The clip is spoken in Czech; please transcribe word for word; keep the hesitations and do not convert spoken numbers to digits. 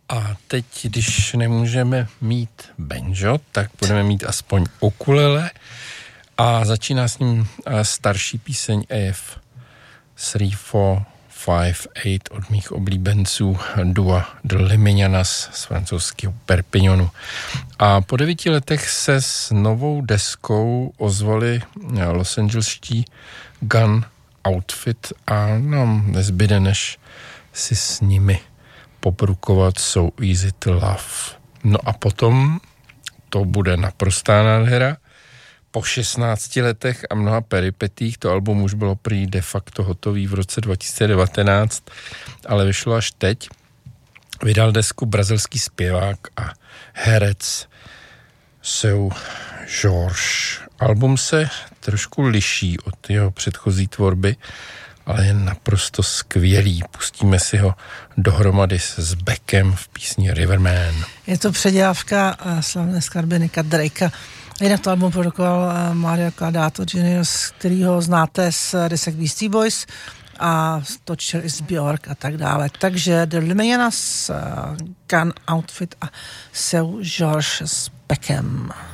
A teď, když nemůžeme mít banjo, tak budeme mít aspoň ukulele a začíná s ním starší píseň A F tři, čtyři, pět, osm od mých oblíbenců dua The Liminianas z francouzského Perpignanu. A po devíti letech se s novou deskou ozvali Los Angelští Gun Outfit a nám nezbyde, než si s nimi poprukovat So Easy to Love. No a potom to bude naprostá nádhera. Po šestnácti letech a mnoha peripetích to album už bylo prý de facto hotový v roce dva tisíce devatenáct, ale vyšlo až teď. Vydal desku brazilský zpěvák a herec Seu Jorge. Album se trošku liší od jeho předchozí tvorby, ale je naprosto skvělý. Pustíme si ho dohromady s Beckem v písni Riverman. Je to předělávka slavné skladby Nicka Drakea. Jinak to album produkoval Mario Caldato Junior, kterýho znáte z desek Beastie Boys a točil i z Björk a tak dále. Takže The Liminianas, Gun Outfit a Seu Jorge s Beckem.